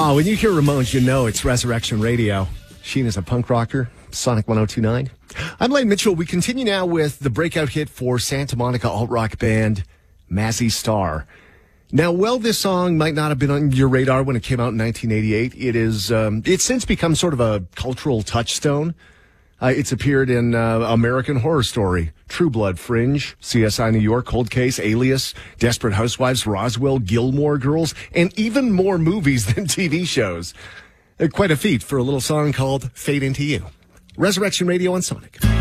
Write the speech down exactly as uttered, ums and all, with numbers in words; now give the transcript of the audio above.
Oh, when you hear Ramones, you know it's Resurrection Radio. Sheena's a punk rocker. Sonic one oh two point nine. I'm Lane Mitchell. We continue now with the breakout hit for Santa Monica alt-rock band Mazzy Star. Now, while this song might not have been on your radar when it came out in nineteen eighty-eight, it is um, it's since become sort of a cultural touchstone. Uh, it's appeared in uh, American Horror Story, True Blood, Fringe, C S I New York, Cold Case, Alias, Desperate Housewives, Roswell, Gilmore Girls, and even more movies than T V shows. Uh, quite a feat for a little song called Fade Into You. Resurrection Radio on Sonic.